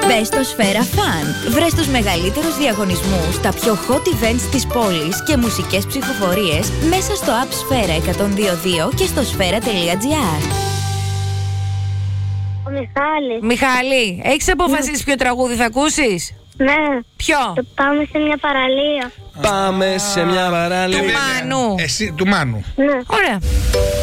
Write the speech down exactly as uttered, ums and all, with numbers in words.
Μπες στο Σφαίρα Fun. Βρες τους μεγαλύτερους διαγωνισμούς, τα πιο hot events της πόλης και μουσικές ψηφοφορίες μέσα στο app Σφαίρα εκατόν δύο δύο και στο σφαίρα τελεία τζι άρ. Ο Μιχάλης. Μιχάλη, έχεις αποφασίσει ποιο τραγούδι θα ακούσεις? Ναι. Ποιο? Το πάμε σε μια παραλία. Πάμε σε μια παραλία. Του Μάνου. Εσύ, του Μάνου. Ναι. Ωραία.